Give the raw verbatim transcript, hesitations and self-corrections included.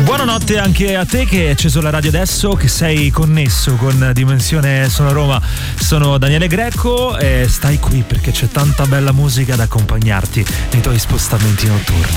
Buonanotte anche a te che hai acceso la radio adesso, che sei connesso con Dimensione Sono Roma. Sono Daniele Greco e stai qui perché c'è tanta bella musica da accompagnarti nei tuoi spostamenti notturni.